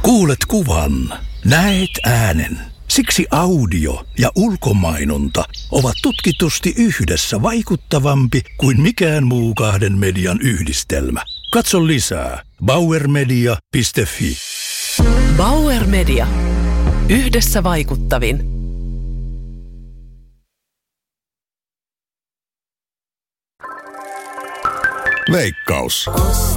Kuulet kuvan, näet äänen. Siksi audio ja ulkomainonta ovat tutkitusti yhdessä vaikuttavampi kuin mikään muu kahden median yhdistelmä. Katso lisää bauermedia.fi. Bauer Media. Yhdessä vaikuttavin. Veikkaus.